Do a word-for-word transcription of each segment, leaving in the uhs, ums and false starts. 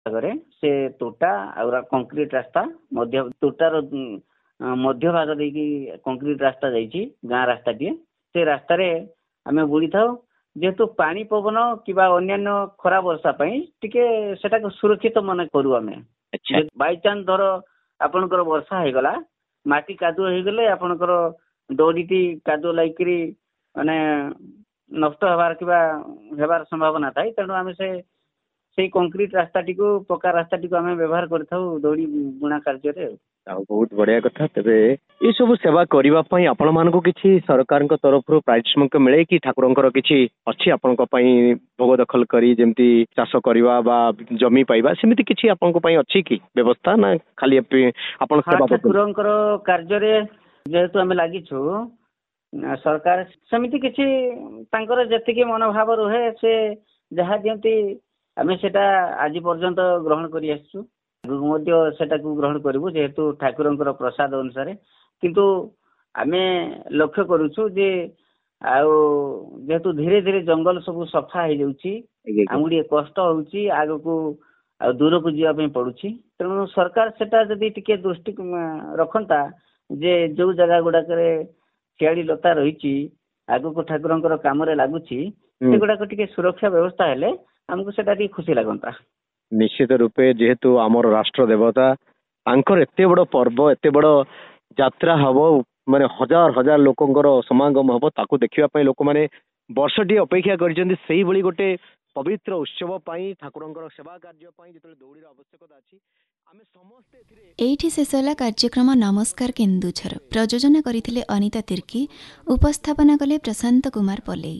ଜାଗାରେ ସେ ତୋଟା ଆଉ କଂକ୍ରିଟ ରାସ୍ତା ମଧ୍ୟ ତୋଟାର ମଧ୍ୟ ଭାଗ ଦେଇକି କଂକ୍ରିଟ ରାସ୍ତା ଯାଇଛି ଗାଁ ରାସ୍ତାଟିଏ। ସେ ରାସ୍ତାରେ ଆମେ ବୁଲିଥାଉ ଯେହେତୁ ପାଣି ପବନ କିମ୍ବା ଅନ୍ୟାନ୍ୟ ଖରା ବର୍ଷା ପାଇଁ ଟିକେ ସେଟାକୁ ସୁରକ୍ଷିତ ମନେ କରୁ ଆମେ। ବାଇଚାନ୍ସ ଧର ଆପଣଙ୍କର ବର୍ଷା ହେଇଗଲା ମାଟି କାଦୁଅ ହେଇଗଲେ ଆପଣଙ୍କର ଦୌଡ଼ିଟି କାଦୁଅ ଲାଗିକିରି ମାନେ ନଷ୍ଟ ହେବାର କିମ୍ବା ହେବାର ସମ୍ଭାବନା ଥାଏ। ତେଣୁ ଆମେ ସେ ସେଇ କଂକ୍ରିଟ ରାସ୍ତାଟିକୁ ପକ୍କା ରାସ୍ତାଟିକୁ ଆମେ ବ୍ୟବହାର କରିଥାଉ ଦୌଡ଼ି ବୁଣା କାର୍ଯ୍ୟରେ। ଆଉ ବହୁତ ବଢିଆ କଥା। ତେବେ ଏଇ ସବୁ ସେବା କରିବା ପାଇଁ ଆପଣ ମାନଙ୍କୁ କିଛି ସରକାରଙ୍କ ତରଫରୁ ପାରିଶ୍ରମିକ ମିଳେ କି ଠାକୁରଙ୍କର କିଛି ଅଛି ଆପଣଙ୍କ ପାଇଁ ଭୋଗ ଦଖଲ କରି ଯେମିତି ଚାଷ କରିବା ବା ଜମି ପାଇବା ସେମିତି କିଛି ଆପଣଙ୍କ ପାଇଁ ଅଛି କି ବ୍ୟବସ୍ଥା ନା ଖାଲି ଆପଣ ଠାକୁରଙ୍କର କାର୍ଯ୍ୟରେ ଯେହେତୁ ଆମେ ଲାଗିଛୁ ସରକାର ସେମିତି କିଛି ତାଙ୍କର ଯେତିକି ମନୋଭାବ ରୁହେ ସେ ଯାହା ଦିଅନ୍ତି ଆମେ ସେଟା ଆଜି ପର୍ଯ୍ୟନ୍ତ ଗ୍ରହଣ କରି ଆସିଛୁ ମଧ୍ୟ ସେଟାକୁ ଗ୍ରହଣ କରିବୁ ଯେହେତୁ ଠାକୁରଙ୍କର ପ୍ରସାଦ ଅନୁସାରେ। କିନ୍ତୁ ଆମେ ଲକ୍ଷ୍ୟ କରୁଛୁ ଯେ ଆଉ ଯେହେତୁ ଧୀରେ ଧୀରେ ଜଙ୍ଗଲ ସବୁ ସଫା ହେଇଯାଉଛି ଆମକୁ ଟିକେ କଷ୍ଟ ହଉଛି ଆଗକୁ ଆଉ ଦୂରକୁ ଯିବା ପାଇଁ ପଡୁଛି। ତେଣୁ ସରକାର ସେଟା ଯଦି ଟିକେ ଦୃଷ୍ଟି ରଖନ୍ତା ଯେ ଯୋଉ ଜାଗା ଗୁଡାକରେ ଶିଆଳି ଲତା ରହିଛି ଆଗକୁ ଠାକୁରଙ୍କର କାମରେ ଲାଗୁଛି ସେଗୁଡାକ ଟିକେ ସୁରକ୍ଷା ବ୍ୟବସ୍ଥା ହେଲେ ଆମକୁ ସେଟା ଟିକେ ଖୁସି ଲାଗନ୍ତା। ନିଶ୍ଚିତ ରୂପେ ଯେହେତୁ ଆମର ରାଷ୍ଟ୍ର ଦେବତା ତାଙ୍କର ଏତେ ବଡ ପର୍ବ ଏତେ ବଡ ଯାତ୍ରା ହବ ମାନେ ହଜାର ହଜାର ଲୋକଙ୍କର ସମାଗମ ହବ ତାକୁ ଦେଖିବା ପାଇଁ ଲୋକମାନେ ବର୍ଷଟିଏ ଅପେକ୍ଷା କରିଛନ୍ତି। ସେଇଭଳି ଗୋଟେ ପବିତ୍ର ଉତ୍ସବ ପାଇଁ ଠାକୁରଙ୍କର ସେବା କାର୍ଯ୍ୟ ପାଇଁ ଯେତେବେଳେ ଦୌଡ଼ିର ଆବଶ୍ୟକତା ଅଛି ଆମେ ସମସ୍ତେ ଏଇଠି ଶେଷ ହେଲା କାର୍ଯ୍ୟକ୍ରମ ନମସ୍କାର କେନ୍ଦୁଝର। ପ୍ରଯୋଜନା କରିଥିଲେ ଅନିତା ତିର୍କି, ଉପସ୍ଥାପନା କଲେ ପ୍ରଶାନ୍ତ କୁମାର ପଲେଇ।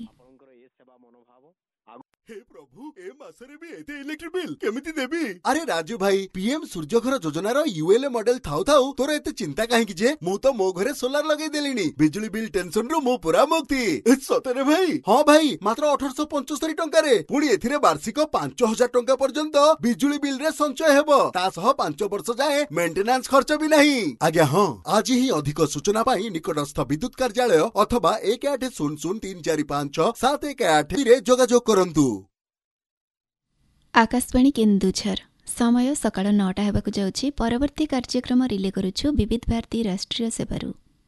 हे प्रभु ए मासरे भी एते इलेक्ट्रिक बिल केमिति देबी? अरे राजू भाई पीएम सूर्यघर योजनार यूएलए मॉडल थाउ थाउ तोर एते चिंता काहेकि जे मु तो मो घरे सोलार लगै देलिनी बिजली बिल टेंशन रु मु पूरा मुक्ति। सतरे भाई? हां भाई मात्र अठारह सौ पचहत्तर टंका रे पुणी एथिरे वार्षिक पांच हजार टंका पर्यंत बिजली बिल रे संचय हेबो ता सह पांच वर्ष जाए मेंटेनेंस खर्च भी नहीं। आज्ञा हां आज ही अधिक सूचना पाई निकटस्थ विद्युत कार्यालय अथवा एक आठ शून्य शून्य तीन चार पांच सात एक आठ रे जोगाजोग करंतु। आकाशवाणी केन्दुझर समय सकाळ नौटा हेबाकु जाउछि। परवर्ती कार्यक्रम रिले करुछु विविध भारती राष्ट्रीय सेवारु।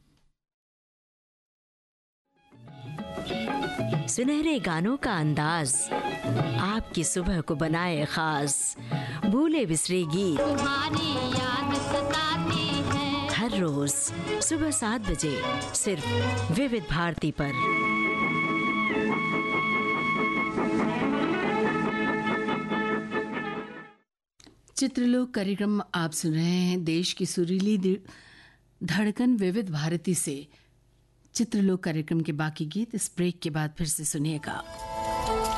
सुनहरे गानों का अंदाज आपकी सुबह को बनाए खास, भूले बिसरे गीत तुम्हारी याद सताती है हर रोज सुबह सात बजे सिर्फ विविध भारती पर। चित्रलोक कार्यक्रम आप सुन रहे हैं। देश की सुरीली धड़कन विविध भारती से चित्रलोक कार्यक्रम के बाकी गीत इस ब्रेक के बाद फिर से सुनिएगा।